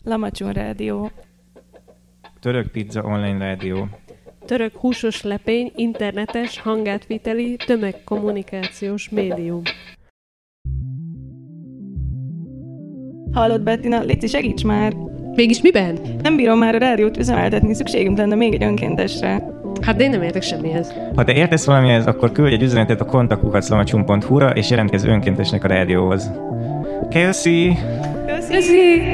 Lamacsun Rádió. Török Pizza Online Rádió. Török húsos lepény, internetes, hangátviteli, tömegkommunikációs médium. Hallod, Bettina? Léci, segíts már! Mégis miben? Nem bírom már a rádiót üzemeltetni, szükségünk lenne még egy önkéntesre. Hát de én nem értek semmihez. Ha te értesz valamihez, akkor küldj egy üzenetet a kontakt@lamacsun.hu-ra és jelentkezz önkéntesnek a rádióhoz. Köszi! Köszi!